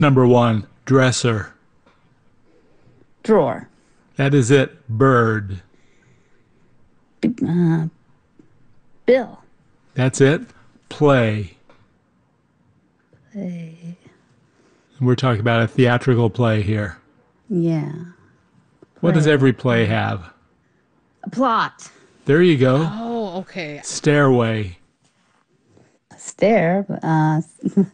Number one, dresser. Drawer. That is it. Bird. Uh, Bill. That's it. Play. A, We're talking about a theatrical play here. yeah. What does Play. every play have? A plot. There you go. Oh, okay. Stairway. A stair.